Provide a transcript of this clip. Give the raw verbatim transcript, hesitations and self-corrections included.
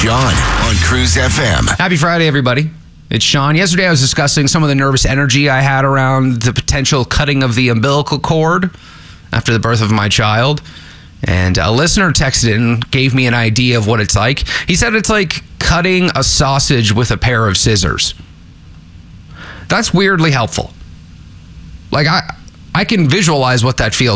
Sean on Cruise F M. Happy Friday, everybody. It's Sean. Yesterday I was discussing some of the nervous energy I had around the potential cutting of the umbilical cord after the birth of my child. And a listener texted in and gave me an idea of what it's like. He said it's like cutting a sausage with a pair of scissors. That's weirdly helpful. Like, I, I can visualize what that feels